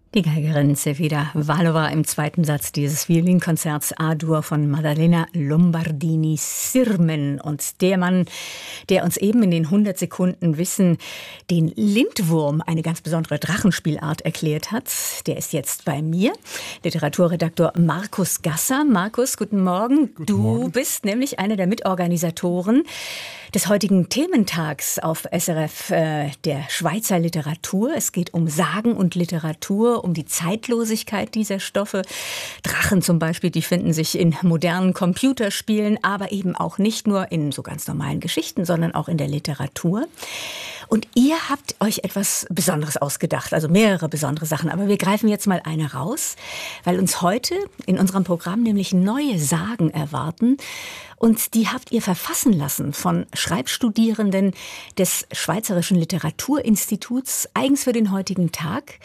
Die Geigerin Zefira Vallova im zweiten Satz dieses Violinkonzerts A-Dur von Maddalena Lombardini-Sirmen. Und der Mann, der uns eben in den 100 Sekunden Wissen den Lindwurm, eine ganz besondere Drachenspielart, erklärt hat, der ist jetzt bei mir. Literaturredaktor Markus Gasser. Markus, guten Morgen. Guten Morgen. Du bist nämlich einer der Mitorganisatoren des heutigen Thementags auf SRF der Schweizer Literatur. Es geht um Sagen und Literatur, um die Zeitlosigkeit dieser Stoffe. Drachen zum Beispiel, die finden sich in modernen Computerspielen, aber eben auch nicht nur in so ganz normalen Geschichten, sondern auch in der Literatur. Und ihr habt euch etwas Besonderes ausgedacht, also mehrere besondere Sachen. Aber wir greifen jetzt mal eine raus, weil uns heute in unserem Programm nämlich neue Sagen erwarten. Und die habt ihr verfassen lassen von Schreibstudierenden des Schweizerischen Literaturinstituts, eigens für den heutigen Tag.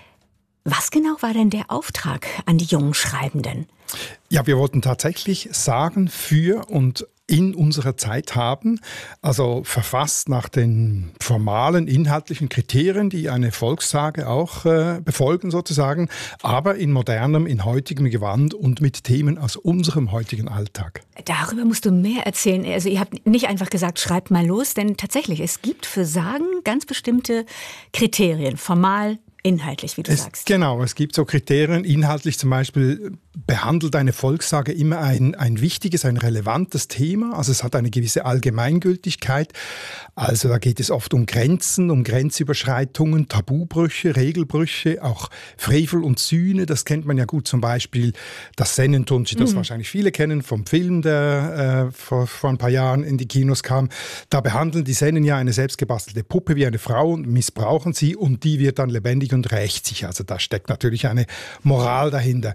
Was genau war denn der Auftrag an die jungen Schreibenden? Ja, wir wollten tatsächlich Sagen für und in unserer Zeit haben, also verfasst nach den formalen, inhaltlichen Kriterien, die eine Volkssage auch befolgen sozusagen, aber in modernem, in heutigem Gewand und mit Themen aus unserem heutigen Alltag. Darüber musst du mehr erzählen. Also ihr habt nicht einfach gesagt, schreibt mal los, denn tatsächlich, es gibt für Sagen ganz bestimmte Kriterien, formal, inhaltlich, wie du sagst. Genau, es gibt so Kriterien, inhaltlich zum Beispiel behandelt eine Volkssage immer ein wichtiges, ein relevantes Thema, also es hat eine gewisse Allgemeingültigkeit, also da geht es oft um Grenzen, um Grenzüberschreitungen, Tabubrüche, Regelbrüche, auch Frevel und Sühne, das kennt man ja gut, zum Beispiel das Sennentunci, das wahrscheinlich viele kennen vom Film, der vor ein paar Jahren in die Kinos kam, da behandeln die Sennen ja eine selbstgebastelte Puppe wie eine Frau und missbrauchen sie und die wird dann lebendig und rächt sich. Also da steckt natürlich eine Moral dahinter.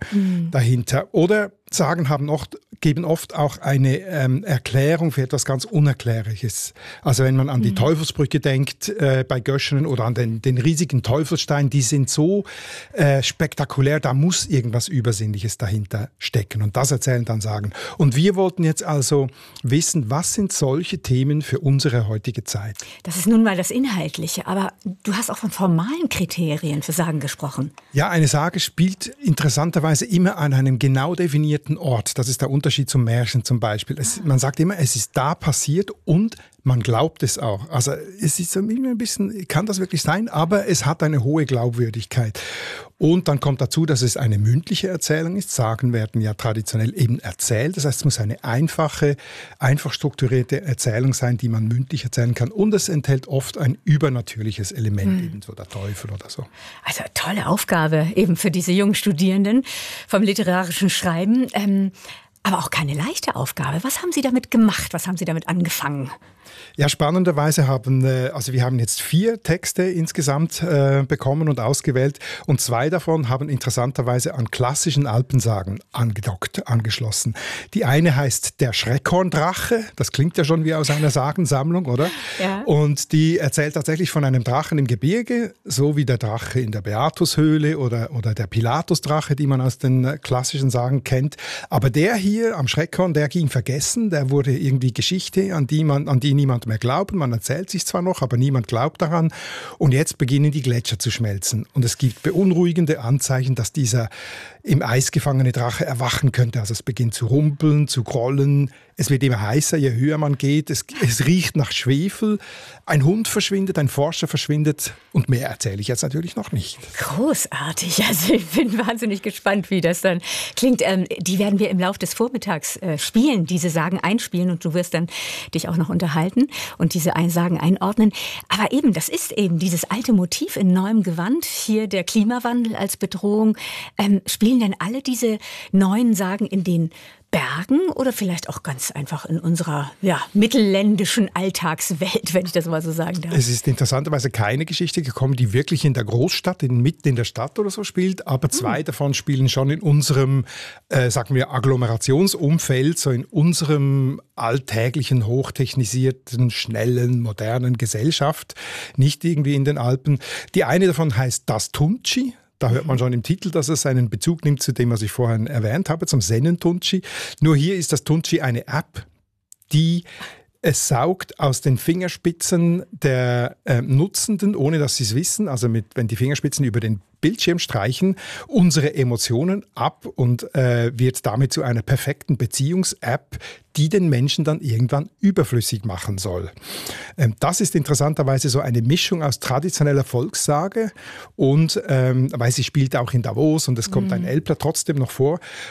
Oder Sagen geben oft auch eine Erklärung für etwas ganz Unerklärliches. Also wenn man an die Teufelsbrücke denkt bei Göschenen oder an den riesigen Teufelsstein, die sind so spektakulär, da muss irgendwas Übersinnliches dahinter stecken. Und das erzählen dann Sagen. Und wir wollten jetzt also wissen, was sind solche Themen für unsere heutige Zeit? Das ist nun mal das Inhaltliche, aber du hast auch von formalen Kriterien für Sagen gesprochen. Ja, eine Sage spielt interessanterweise immer an einem genau definierten Ort. Das ist der Unterschied zum Märchen zum Beispiel. Man sagt immer, es ist da passiert und man glaubt es auch. Also es ist so immer ein bisschen, kann das wirklich sein, aber es hat eine hohe Glaubwürdigkeit. Und dann kommt dazu, dass es eine mündliche Erzählung ist. Sagen werden ja traditionell eben erzählt. Das heißt, es muss eine einfach strukturierte Erzählung sein, die man mündlich erzählen kann. Und es enthält oft ein übernatürliches Element, eben so der Teufel oder so. Also tolle Aufgabe eben für diese jungen Studierenden vom literarischen Schreiben. Aber auch keine leichte Aufgabe. Was haben Sie damit gemacht? Was haben Sie damit angefangen? Ja, spannenderweise wir haben jetzt 4 Texte insgesamt bekommen und ausgewählt und 2 davon haben interessanterweise an klassischen Alpensagen angeschlossen. Die eine heißt Der Schreckhorndrache, das klingt ja schon wie aus einer Sagensammlung, oder? Ja. Und die erzählt tatsächlich von einem Drachen im Gebirge, so wie der Drache in der Beatushöhle oder der Pilatusdrache, die man aus den klassischen Sagen kennt. Aber der hier am Schreckhorn, der ging vergessen, der wurde irgendwie Geschichte, an die niemand mehr glaubt. Man erzählt sich zwar noch, aber niemand glaubt daran. Und jetzt beginnen die Gletscher zu schmelzen. Und es gibt beunruhigende Anzeichen, dass dieser im Eis gefangene Drache erwachen könnte. Also es beginnt zu rumpeln, zu grollen. Es wird immer heißer, je höher man geht. Es riecht nach Schwefel. Ein Hund verschwindet, ein Forscher verschwindet. Und mehr erzähle ich jetzt natürlich noch nicht. Großartig. Also ich bin wahnsinnig gespannt, wie das dann klingt. Die werden wir im Laufe des Vormittags spielen, diese Sagen einspielen. Und du wirst dann dich auch noch unterhalten und diese Sagen einordnen. Aber eben, das ist eben dieses alte Motiv in neuem Gewand. Hier der Klimawandel als Bedrohung. Spielen denn alle diese neuen Sagen in den Bergen oder vielleicht auch ganz einfach in unserer mittelländischen Alltagswelt, wenn ich das mal so sagen darf? Es ist interessanterweise keine Geschichte gekommen, die wirklich in der Großstadt, mitten in der Stadt oder so spielt, aber 2 davon spielen schon in unserem, sagen wir, Agglomerationsumfeld, so in unserem alltäglichen, hochtechnisierten, schnellen, modernen Gesellschaft, nicht irgendwie in den Alpen. Die eine davon heißt Das Tunci. Da hört man schon im Titel, dass es einen Bezug nimmt zu dem, was ich vorhin erwähnt habe, zum Sennentunci. Nur hier ist das Tunci eine App, die Es saugt aus den Fingerspitzen der Nutzenden, ohne dass sie es wissen, also wenn die Fingerspitzen über den Bildschirm streichen, unsere Emotionen ab und wird damit zu einer perfekten Beziehungs-App, die den Menschen dann irgendwann überflüssig machen soll. Das ist interessanterweise so eine Mischung aus traditioneller Volkssage und, weil sie spielt auch in Davos und es kommt ein Elbler trotzdem noch vor.